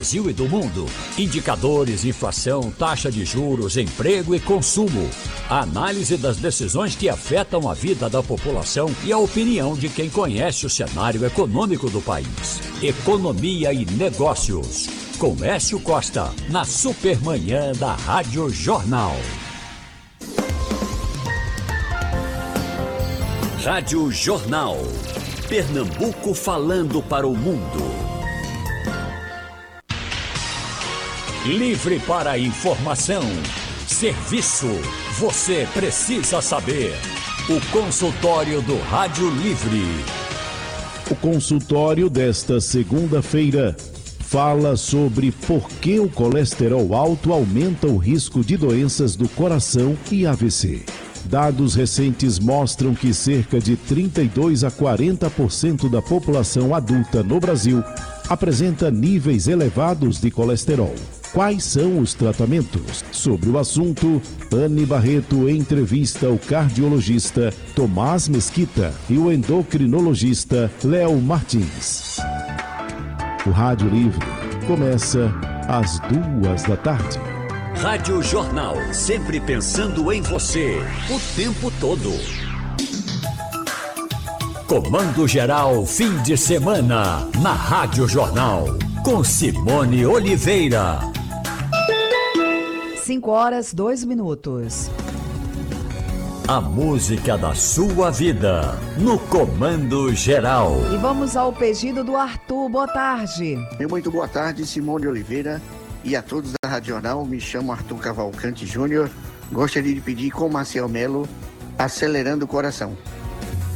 Brasil e do mundo. Indicadores, inflação, taxa de juros, emprego e consumo. A análise das decisões que afetam a vida da população e a opinião de quem conhece o cenário econômico do país. Economia e negócios. Com Écio Costa, na Supermanhã da Rádio Jornal. Rádio Jornal. Pernambuco falando para o mundo. Livre para informação, serviço, você precisa saber. O consultório do Rádio Livre. O consultório desta segunda-feira fala sobre por que o colesterol alto aumenta o risco de doenças do coração e AVC. Dados recentes mostram que cerca de 32 a 40% da população adulta no Brasil apresenta níveis elevados de colesterol. Quais são os tratamentos? Sobre o assunto, Anne Barreto entrevista o cardiologista Tomás Mesquita e o endocrinologista Léo Martins. O Rádio Livre começa às 14h. Rádio Jornal, sempre pensando em você, o tempo todo. Comando Geral, fim de semana, na Rádio Jornal, com Simone Oliveira. 5h02. A música da sua vida, no Comando Geral. E vamos ao pedido do Arthur. Boa tarde. Muito boa tarde, Simone Oliveira e a todos da Rádio Jornal. Me chamo Arthur Cavalcante Júnior. Gostaria de pedir com Marcel Melo, Acelerando o Coração.